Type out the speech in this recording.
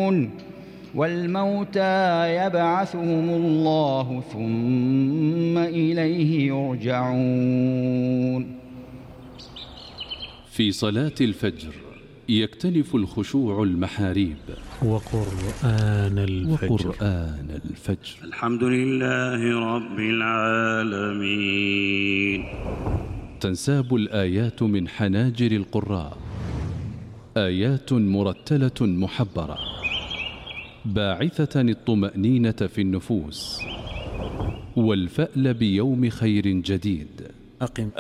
يعلمون والموتى يبعثهم الله ثم إليه يرجعون. في صلاة الفجر يكتنف الخشوع المحاريب وقرآن الفجر. الحمد لله رب العالمين. تنساب الآيات من حناجر القراء، آيات مرتلة محبرة باعثة الطمأنينة في النفوس والفأل بيوم خير جديد.